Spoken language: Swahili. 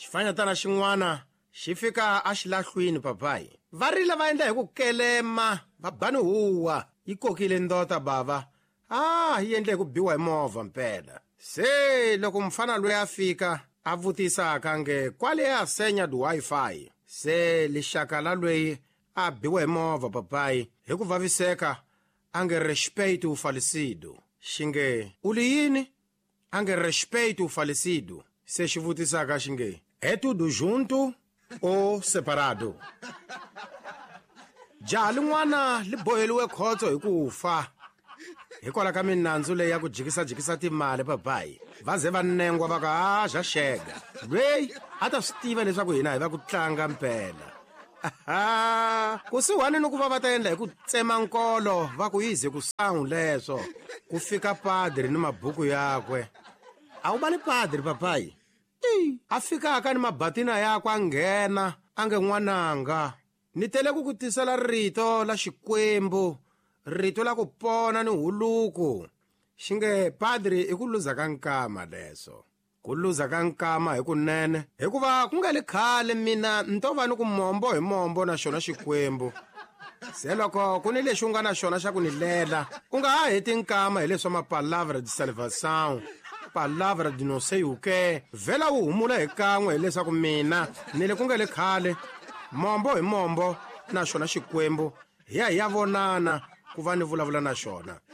xifanyatana xin'wana xi fika a xilahlwini papayi. Va rile va endla hi ku kelema va bani huwa yi kokile ndota bava. Yi endle hi ku biwa hi movha mpela. Se loko mfana loyi a fika a vutisaka nge kwale a senya Wi-Fi. Se lixaka la lweyi a biwa hi movha papayi hi ku vaviseka a nge respeito falecido. Xinge uli yini? A nge respeito falecido. Se xi vutisaka xinge é tudo junto ou separado? Jaha lin'wana li boheliwe khotso hi ku fa hikwalaho ka minandzu leyi ya ku jikisajikisa timali papayi. Va ze va nengwa va ka bya xega lweyi a ta swi tiva leswaku hina hi va ku tlanga mpela. Kusiwani ni ku va ta endla hi ku tsema nkolo va ku yize ku sangu leswo ku fika padri ni mabuku yakwe. A wu vali padri papayi? A fikaka ni mabatina yakwe a nghena a nge n'wananga ni tele ku tisela rito la Xikwembu, rito la ku pona ni huluku. Xinge padri i ku luza ka nkama leso. Ku luza ka nkama hi kunene hikuva ku nga li khale mina ntova ni ku mombo hi mombo na xona Xikwembu. Se loko ku ni lexi u nga na xona xa ku ni lela u nga ha heti nkama hi leswa mapalavra de salvação, palavra de não sei o que, vela u humula hi kan'we hi leswaku mina ni le ku nga le khale mombo hi mombo na xona Xikwembu hi ya vonana ku va ni vulavula na xona.